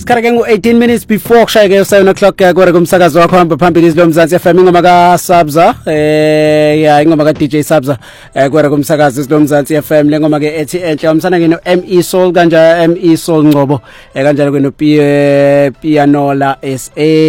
Sikhareke ngo 18 minutes before kushayeke 7 o'clock kwere kumsakazo wakho hamba phambili izilo Mzansi FM ingoma ka Sabza ya ingoma ka DJ Sabza kwere kumsakazo izilo Mzansi FM lengoma ke ethi enhle umsana ngeno ME Soul kanja ME Soul Ngcobo kanjalo kweno Pianola SA